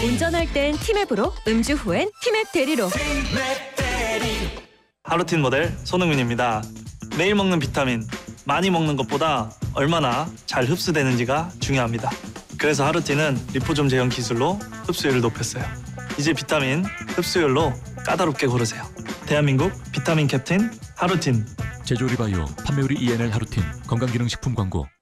운전할 땐 티맵으로, 음주 후엔 티맵 대리로. 하루틴 모델 손흥민입니다. 매일 먹는 비타민, 많이 먹는 것보다 얼마나 잘 흡수되는지가 중요합니다. 그래서 하루틴은 리포좀 제형 기술로 흡수율을 높였어요. 이제 비타민 흡수율로 까다롭게 고르세요. 대한민국 비타민 캡틴 하루틴. 제조리 바이오, 판매우리 ENL 하루틴, 건강기능식품 광고.